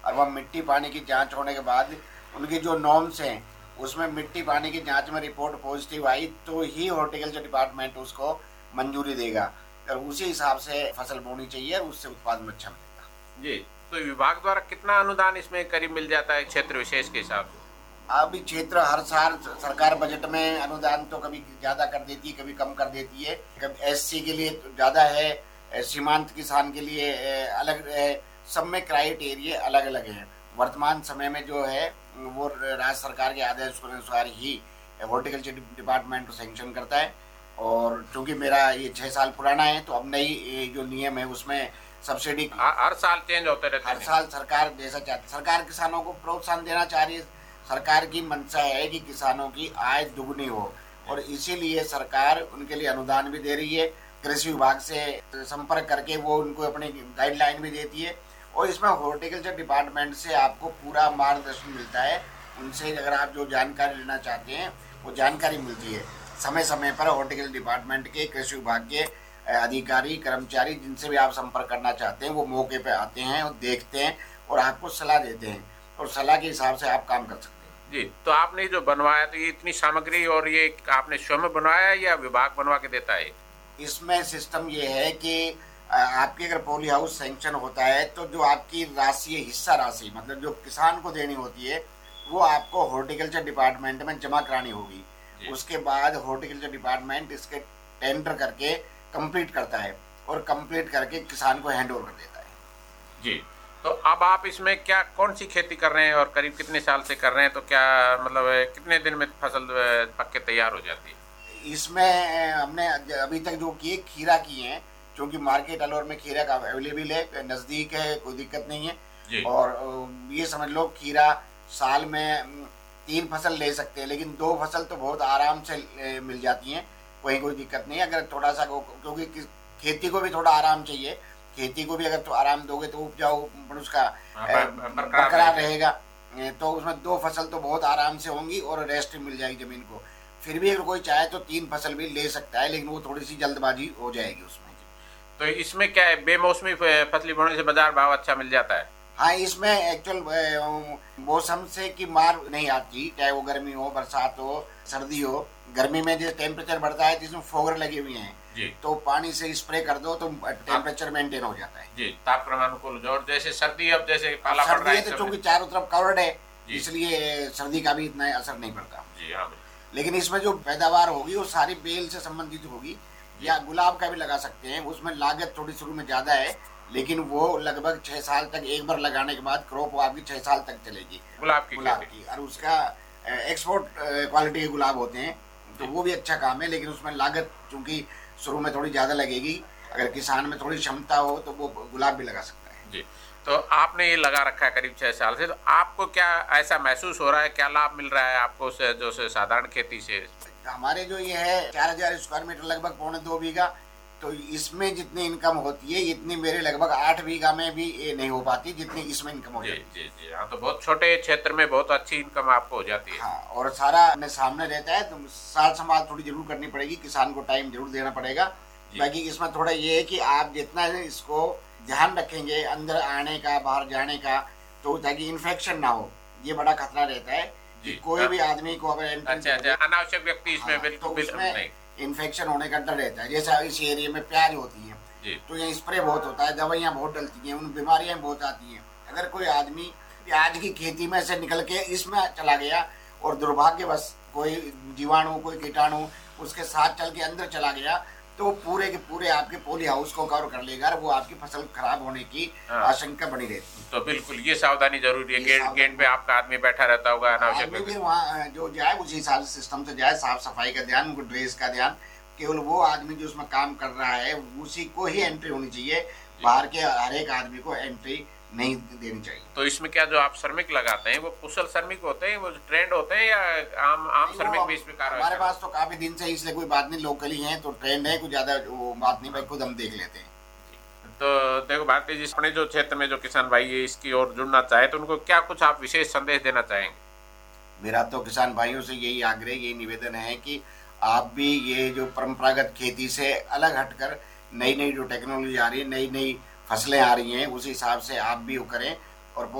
और वह मिट्टी पानी की जांच होने के बाद उनकी जो नॉर्म्स हैं उसमें मिट्टी पानी की जांच में रिपोर्ट पॉजिटिव आई तो ही हॉर्टिकल्चर डिपार्टमेंट उसको मंजूरी देगा और उसी हिसाब से फसल बोनी चाहिए और उससे उत्पादन अच्छा मिलेगा। जी, तो विभाग द्वारा कितना अनुदान इसमें करीब मिल जाता है क्षेत्र विशेष के हिसाब से? अभी क्षेत्र हर साल सरकार बजट में अनुदान तो कभी ज्यादा कर देती है कभी कम कर देती है। कभी एससी के लिए ज्यादा है, सीमांत किसान के लिए अलग है, सब में क्राइटेरिया अलग अलग है। वर्तमान समय में जो है वो राज्य सरकार के आदेश के अनुसार ही हॉर्टिकल्चर डिपार्टमेंट सैंक्शन करता है और चूंकि मेरा ये 6 साल पुराना है तो अब नई जो नियम है उसमें सब्सिडी हर साल चेंज होते रहते हैं। हर साल सरकार जैसा चाहती, सरकार किसानों को प्रोत्साहन देना चाह रही है। सरकार की मंशा है कि किसानों की आय दुगनी हो और इसीलिए सरकार उनके लिए अनुदान भी दे रही है। कृषि विभाग से संपर्क करके वो उनको अपनी गाइडलाइन भी देती है और इसमें हॉर्टिकल्चर डिपार्टमेंट से आपको पूरा मार्गदर्शन मिलता है। उनसे अगर आप जो जानकारी लेना चाहते हैं वो जानकारी मिलती है समय समय पर। हॉर्टिकल्चर डिपार्टमेंट के कृषि विभाग के अधिकारी कर्मचारी जिनसे भी आप संपर्क करना चाहते हैं वो मौके पे आते हैं और देखते हैं और आपको सलाह देते हैं और सलाह के हिसाब से आप काम कर सकते हैं। जी, तो आपने जो बनवाया तो ये इतनी सामग्री और ये आपने स्वयं बनवाया या विभाग बनवा के देता है? इसमें सिस्टम ये है कि आपके अगर पॉली हाउस सैंक्शन होता है तो जो आपकी राशि है, हिस्सा राशि मतलब जो किसान को देनी होती है वो आपको हॉर्टिकल्चर डिपार्टमेंट में जमा करानी होगी। उसके बाद हॉर्टिकल्चर डिपार्टमेंट इसके टेंडर करके कंप्लीट करता है और कंप्लीट करके किसान को हैंड ओवर कर देता है। जी, तो अब आप इसमें क्या कौन सी खेती कर रहे हैं और करीब कितने साल से कर रहे हैं, तो क्या मतलब कितने दिन में फसल पक के तैयार हो जाती है? इसमें हमने अभी तक जो किए खीरा किए हैं क्योंकि मार्केट अलवर में खीरा का अवेलेबल है, नज़दीक है, कोई दिक्कत नहीं है। और ये समझ लो खीरा साल में 3 फसल ले सकते हैं लेकिन 2 फसल तो बहुत आराम से मिल जाती हैं, कोई दिक्कत नहीं है। अगर थोड़ा सा क्योंकि खेती को भी थोड़ा आराम चाहिए, खेती को भी अगर तो आराम दोगे तो उपजाऊ उसका बरकरार रहेगा तो उसमें 2 फसल तो बहुत आराम से होंगी और रेस्ट मिल जाएगी जमीन को। फिर भी अगर कोई चाहे तो 3 फसल भी ले सकता है लेकिन वो थोड़ी सी जल्दबाजी हो जाएगी उसमें। तो इसमें क्या है, बेमौसमी फसली बोने से बाजार भाव अच्छा मिल जाता है? हाँ, इसमें एक्चुअल मौसम से की मार नहीं आती, चाहे वो गर्मी हो, बरसात हो, सर्दी हो। गर्मी में जो टेम्परेचर बढ़ता है जिसमें फोगर लगे हुए हैं तो पानी से स्प्रे कर दो तो टेम्परेचर मेंटेन हो जाता है। जी, तापक्रम अनुकूल। और जैसे सर्दी, अब जैसे पाला पड़ रहा है तो चूंकि चारों तरफ कवर्ड है इसलिए सर्दी का भी इतना असर नहीं पड़ता। जी हाँ, लेकिन इसमें जो पैदावार होगी वो सारी बेल से संबंधित होगी या गुलाब का भी लगा सकते हैं। उसमें लागत थोड़ी शुरू में ज्यादा है लेकिन वो लगभग 6 साल तक एक बार लगाने के बाद क्रॉप आपकी 6 साल तक चलेगी गुलाब की। और उसका एक्सपोर्ट क्वालिटी के गुलाब होते हैं तो वो भी अच्छा काम है लेकिन उसमें लागत चूंकि शुरू में थोड़ी ज्यादा लगेगी। अगर किसान में थोड़ी क्षमता हो तो वो गुलाब भी लगा सकता है। जी, तो आपने ये लगा रखा है करीब 6 साल से, तो आपको क्या ऐसा महसूस हो रहा है, क्या लाभ मिल रहा है आपको जो साधारण खेती से? हमारे जो ये है 4000 स्क्वायर मीटर लगभग 2.25 बीघा, तो इसमें जितनी इनकम होती है इतनी मेरे लगभग 8 बीघा में भी ये नहीं हो पाती जितनी इसमें इनकम हो जाती है। जी हाँ, तो बहुत छोटे क्षेत्र में बहुत अच्छी इनकम आपको हो जाती है। हाँ, और सारा अपने सामने रहता है तो साल संभाल थोड़ी जरूर करनी पड़ेगी, किसान को टाइम जरूर देना पड़ेगा। बाकी इसमें थोड़ा ये है कि आप जितना इसको ध्यान रखेंगे अंदर आने का बाहर जाने का तो ताकि इन्फेक्शन ना हो, ये बड़ा खतरा रहता है कि कोई भी आदमी को अगर अनावश्यक व्यक्ति इसमें बिल्कुल नहीं इन्फेक्शन होने का डर रहता है। जैसे इस एरिया में प्याज होती है तो ये स्प्रे बहुत होता है, दवाइयाँ बहुत डलती हैं, उन बीमारियां बहुत आती हैं। अगर कोई आदमी प्याज की खेती में से निकल के इसमें चला गया और दुर्भाग्यवश कोई जीवाणु कोई कीटाणु उसके साथ चल के अंदर चला गया तो पूरे के पूरे आपके पॉली हाउस को कवर कर लेगा और वो आपकी फसल खराब होने की आशंका बनी रहती है। तो बिल्कुल ये सावधानी जरूरी है। गेट पे आपका आदमी बैठा रहता होगा, अनावश्यक वहाँ जो जाए उसी हिसाब से सिस्टम से जाए, साफ सफाई का ध्यान, उनको ड्रेस का ध्यान, केवल वो आदमी जो उसमें काम कर रहा है उसी को ही एंट्री होनी चाहिए, बाहर के हर एक आदमी को एंट्री नहीं देनी चाहिए। तो इसमें क्या जो आप श्रमिक लगाते हैं वो कुशल श्रमिक होते हैं, वो ट्रेंड होते हैं या आम श्रमिक भी इसमें कार्य? हमारे पास तो काफी दिन से इसलिए कोई बात नहीं, लोकली हैं तो ट्रेंड है, कुछ ज्यादा वो बात नहीं, भाई खुद हम देख लेते हैं। तो देखो भारती जी, अपने जो क्षेत्र में जो किसान भाई है इसकी ओर जुड़ना चाहे तो उनको क्या कुछ आप विशेष संदेश देना चाहेंगे? मेरा तो किसान भाइयों से यही आग्रह यही निवेदन है कि आप भी ये जो परंपरागत खेती से अलग हटकर नई नई जो टेक्नोलॉजी आ रही है, नई नई फसलें आ रही हैं, उस हिसाब से आप भी वो करें